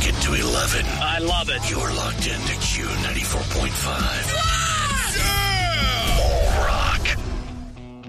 it to 11. I love it. You're locked into Q94.5.